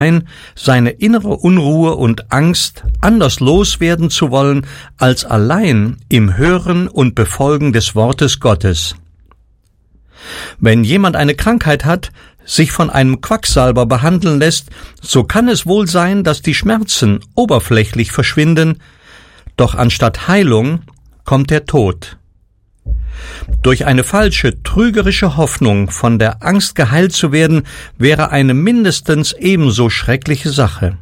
seine innere Unruhe und Angst anders loswerden zu wollen, als allein im Hören und Befolgen des Wortes Gottes. Wenn jemand eine Krankheit hat, sich von einem Quacksalber behandeln lässt, so kann es wohl sein, dass die Schmerzen oberflächlich verschwinden, doch anstatt Heilung kommt der Tod. Durch eine falsche, trügerische Hoffnung, von der Angst geheilt zu werden, wäre eine mindestens ebenso schreckliche Sache.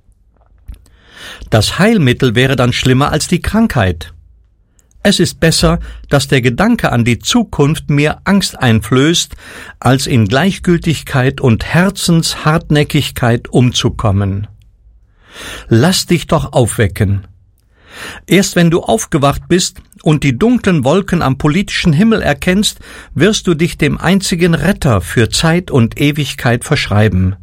Das Heilmittel wäre dann schlimmer als die Krankheit. Es ist besser, dass der Gedanke an die Zukunft mir Angst einflößt, als in Gleichgültigkeit und Herzenshartnäckigkeit umzukommen. Lass dich doch aufwecken. Erst wenn du aufgewacht bist und die dunklen Wolken am politischen Himmel erkennst, wirst du dich dem einzigen Retter für Zeit und Ewigkeit verschreiben.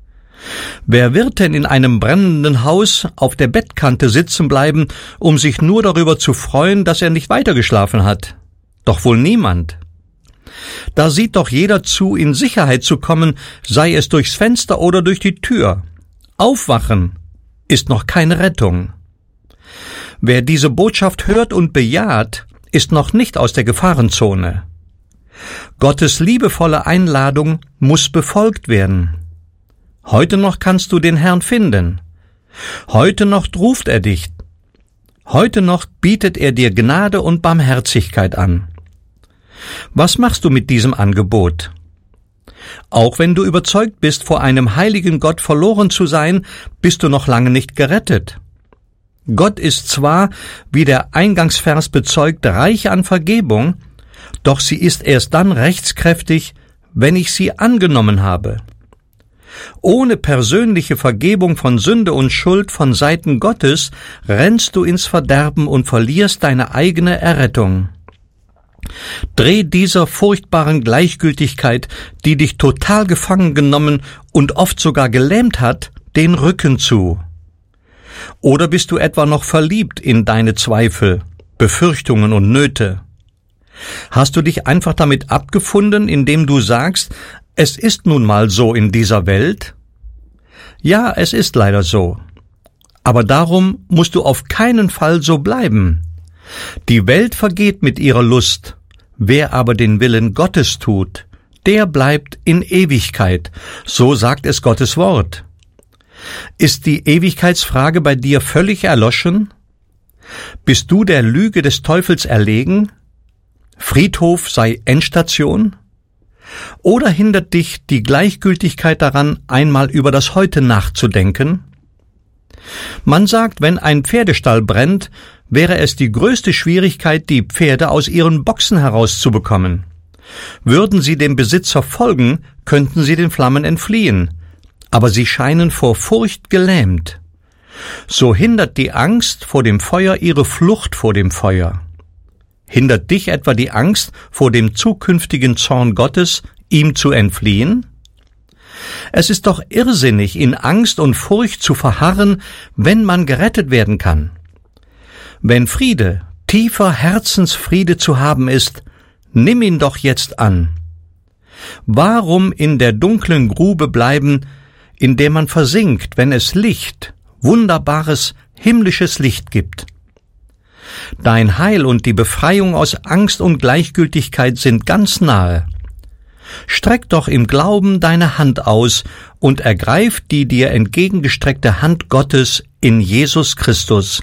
Wer wird denn in einem brennenden Haus auf der Bettkante sitzen bleiben, um sich nur darüber zu freuen, dass er nicht weitergeschlafen hat? Doch wohl niemand. Da sieht doch jeder zu, in Sicherheit zu kommen, sei es durchs Fenster oder durch die Tür. Aufwachen ist noch keine Rettung. Wer diese Botschaft hört und bejaht, ist noch nicht aus der Gefahrenzone. Gottes liebevolle Einladung muss befolgt werden. Heute noch kannst du den Herrn finden. Heute noch ruft er dich. Heute noch bietet er dir Gnade und Barmherzigkeit an. Was machst du mit diesem Angebot? Auch wenn du überzeugt bist, vor einem heiligen Gott verloren zu sein, bist du noch lange nicht gerettet. Gott ist zwar, wie der Eingangsvers bezeugt, reich an Vergebung, doch sie ist erst dann rechtskräftig, wenn ich sie angenommen habe. Ohne persönliche Vergebung von Sünde und Schuld von Seiten Gottes rennst du ins Verderben und verlierst deine eigene Errettung. Dreh dieser furchtbaren Gleichgültigkeit, die dich total gefangen genommen und oft sogar gelähmt hat, den Rücken zu. Oder bist du etwa noch verliebt in deine Zweifel, Befürchtungen und Nöte? Hast du dich einfach damit abgefunden, indem du sagst, es ist nun mal so in dieser Welt? Ja, es ist leider so. Aber darum musst du auf keinen Fall so bleiben. Die Welt vergeht mit ihrer Lust. Wer aber den Willen Gottes tut, der bleibt in Ewigkeit. So sagt es Gottes Wort. Ist die Ewigkeitsfrage bei dir völlig erloschen? Bist du der Lüge des Teufels erlegen? Friedhof sei Endstation? Oder hindert dich die Gleichgültigkeit daran, einmal über das Heute nachzudenken? Man sagt, wenn ein Pferdestall brennt, wäre es die größte Schwierigkeit, die Pferde aus ihren Boxen herauszubekommen. Würden sie dem Besitzer folgen, könnten sie den Flammen entfliehen, aber sie scheinen vor Furcht gelähmt. So hindert die Angst vor dem Feuer ihre Flucht vor dem Feuer. Hindert dich etwa die Angst vor dem zukünftigen Zorn Gottes, ihm zu entfliehen? Es ist doch irrsinnig, in Angst und Furcht zu verharren, wenn man gerettet werden kann. Wenn Friede, tiefer Herzensfriede zu haben ist, nimm ihn doch jetzt an. Warum in der dunklen Grube bleiben, in der man versinkt, wenn es Licht, wunderbares, himmlisches Licht gibt? Dein Heil und die Befreiung aus Angst und Gleichgültigkeit sind ganz nahe. Streck doch im Glauben deine Hand aus und ergreif die dir entgegengestreckte Hand Gottes in Jesus Christus.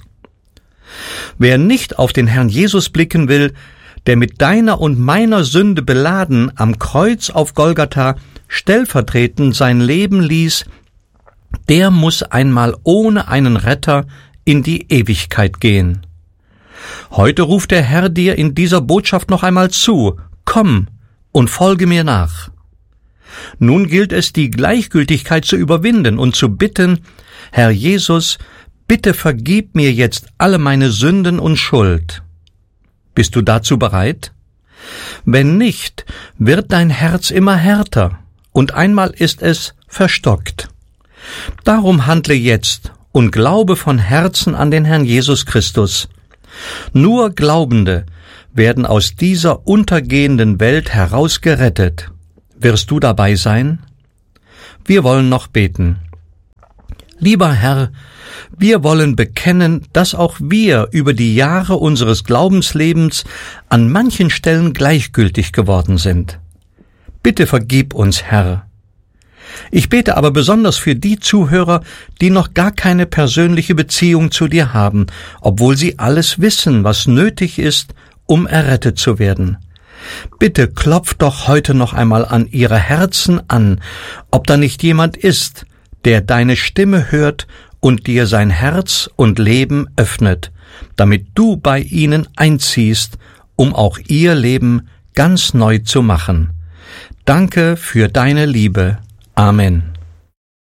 Wer nicht auf den Herrn Jesus blicken will, der mit deiner und meiner Sünde beladen am Kreuz auf Golgatha stellvertretend sein Leben ließ, der muss einmal ohne einen Retter in die Ewigkeit gehen. Heute ruft der Herr dir in dieser Botschaft noch einmal zu: Komm und folge mir nach. Nun gilt es, die Gleichgültigkeit zu überwinden und zu bitten: Herr Jesus, bitte vergib mir jetzt alle meine Sünden und Schuld. Bist du dazu bereit? Wenn nicht, wird dein Herz immer härter und einmal ist es verstockt. Darum handle jetzt und glaube von Herzen an den Herrn Jesus Christus. Nur Glaubende werden aus dieser untergehenden Welt herausgerettet. Wirst du dabei sein? Wir wollen noch beten. Lieber Herr, wir wollen bekennen, dass auch wir über die Jahre unseres Glaubenslebens an manchen Stellen gleichgültig geworden sind. Bitte vergib uns, Herr. Ich bete aber besonders für die Zuhörer, die noch gar keine persönliche Beziehung zu dir haben, obwohl sie alles wissen, was nötig ist, um errettet zu werden. Bitte klopf doch heute noch einmal an ihre Herzen an, ob da nicht jemand ist, der deine Stimme hört und dir sein Herz und Leben öffnet, damit du bei ihnen einziehst, um auch ihr Leben ganz neu zu machen. Danke für deine Liebe. Amen.